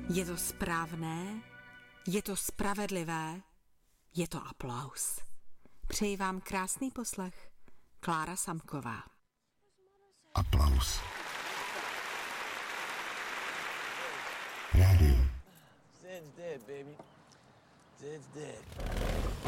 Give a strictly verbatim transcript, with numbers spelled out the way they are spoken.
Je to správné, je to spravedlivé, je to aplaus. Přeji vám krásný poslech. Klára Samková. Aplaus. Rádio. Zed's dead, baby. Zed's dead.